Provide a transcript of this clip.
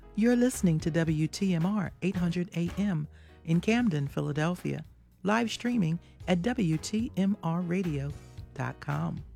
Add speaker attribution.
Speaker 1: You're listening to WTMR 800 AM in Camden, Philadelphia, live streaming at WTMRradio.com.